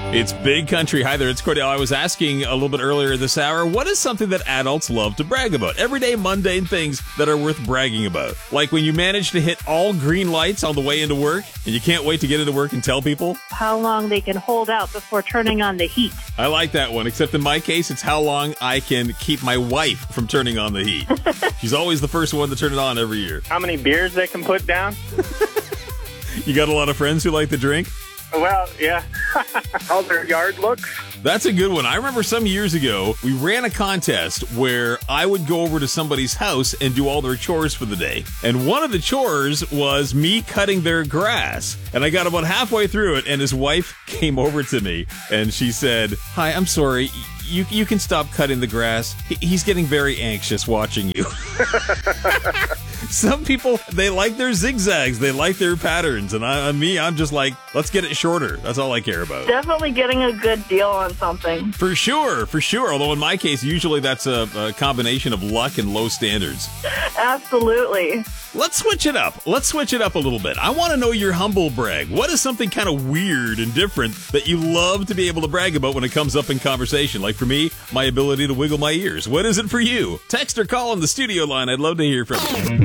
It's Big Country. Hi there, it's Cordell. I was asking a little bit earlier this hour, what is something that adults love to brag about? Everyday mundane things that are worth bragging about. Like when you manage to hit all green lights on the way into work, and you can't wait to get into work and tell people. How long they can hold out before turning on the heat. I like that one, except in my case, it's how long I can keep my wife from turning on the heat. She's always the first one to turn it on every year. How many beers they can put down? You got a lot of friends who like to drink? Well, yeah. How their yard looks. That's a good one. I remember some years ago, we ran a contest where I would go over to somebody's house and do all their chores for the day. And one of the chores was me cutting their grass. And I got about halfway through it, and his wife came over to me, and she said, "Hi, I'm sorry. You can stop cutting the grass. He's getting very anxious watching you." Some people, they like their zigzags. They like their patterns. And I'm just like, let's get it shorter. That's all I care about. Definitely getting a good deal on something. For sure. Although in my case, usually that's a combination of luck and low standards. Absolutely. Let's switch it up. Let's switch it up a little bit. I want to know your humble brag. What is something kind of weird and different that you love to be able to brag about when it comes up in conversation? Like for me, my ability to wiggle my ears. What is it for you? Text or call on the studio line. I'd love to hear from you.